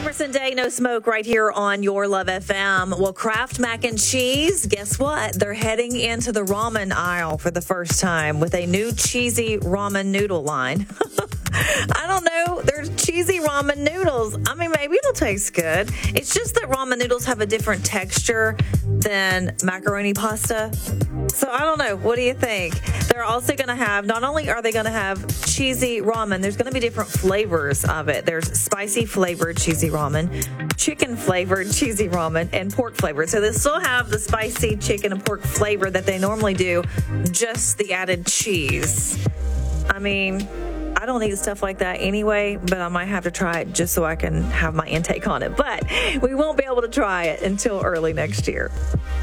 Emerson Day, No Smoke, right here on Your Love FM. Well, Kraft Mac and Cheese, guess what? They're heading into the ramen aisle for the first time with a new cheesy ramen noodle line. I don't know. They're cheesy ramen noodles. I mean, maybe it'll taste good. It's just that ramen noodles have a different texture than macaroni pasta. So I don't know. What do you think? They're also going to have, not only are they going to have cheesy ramen, there's going to be different flavors of it. There's spicy flavored cheesy ramen, chicken flavored cheesy ramen, and pork flavored. So they still have the spicy chicken and pork flavor that they normally do, just the added cheese. I mean, I don't eat stuff like that anyway, but I might have to try it just so I can have my intake on it. But we won't be able to try it until early next year.